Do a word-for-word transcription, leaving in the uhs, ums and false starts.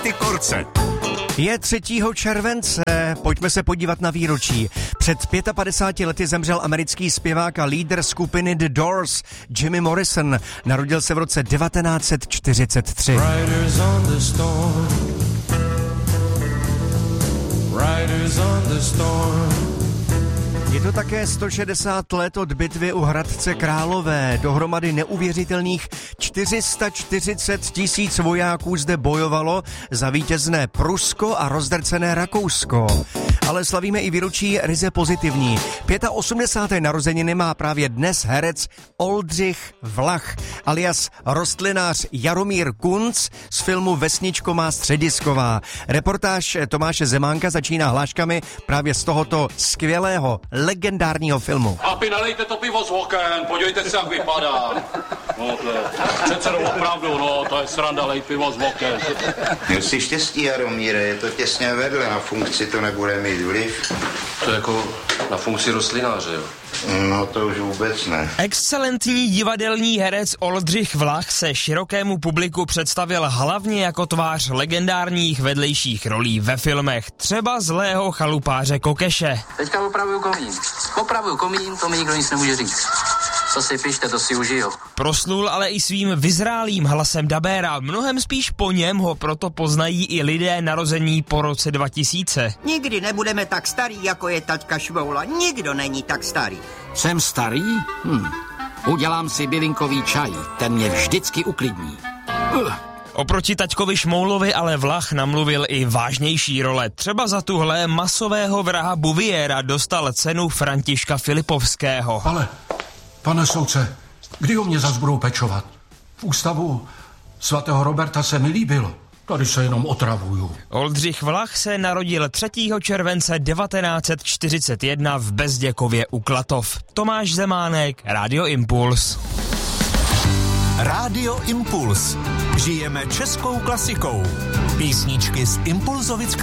Korce. Je třetího července, pojďme se podívat na výročí. Před padesát pěti lety zemřel americký zpěvák a lídr skupiny The Doors, Jimmy Morrison. Narodil se v roce devatenáct set čtyřicet tři. Riders on the storm. Riders on the storm. Je to také sto šedesát let od bitvy u Hradce Králové. Dohromady neuvěřitelných čtyři sta čtyřicet tisíc vojáků zde bojovalo za vítězné Prusko a rozdrcené Rakousko. Ale slavíme i výročí ryze pozitivní. osmdesáté páté narozeniny má právě dnes herec Oldřich Vlach, alias rostlinář Jaromír Kunc z filmu Vesničko má středisková. Reportáž Tomáše Zemánka začíná hláškami právě z tohoto skvělého, legendárního filmu. Chlapi, nalejte to pivo z oken, podívejte se, jak vypadá. No, to je, přece no, opravdu, no, to je sranda, lej pivo z oken. Měl jsi štěstí, Jaromíre, je to těsně vedle, na funkci to nebude mít vliv. To je jako na funkci rostlináře, jo? No to už vůbec ne. Excelentní divadelní herec Oldřich Vlach se širokému publiku představil hlavně jako tvář legendárních vedlejších rolí ve filmech, třeba zlého chalupáře Kokeše. Teďka opravuju komín. Opravuju komín, to mi nikdo nic nemůže říct. Co si pište, to si užiju. Proslul ale i svým vyzrálým hlasem dabéra. Mnohem spíš po něm ho proto poznají i lidé narození po roce dva tisíce. Nikdy nebudeme tak starý, jako je taťka Švoula. Nikdo není tak starý. Jsem starý? Hm. Udělám si bylinkový čaj, ten mě vždycky uklidní. Uh. Oproti taťkovi Šmoulovi ale Vlach namluvil i vážnější role. Třeba za tuhle masového vraha Bouviera dostal cenu Františka Filipovského. Ale, pane soudce, kdy o mě zas budou pečovat? V ústavu svatého Roberta se mi líbilo. Tady se jenom otravuju. Oldřich Vlach se narodil třetího července devatenáct set čtyřicet jedna v Bezděkově u Klatov. Tomáš Zemánek, Rádio Impuls. Rádio Impuls. Žijeme českou klasikou. Písničky z Impulzovic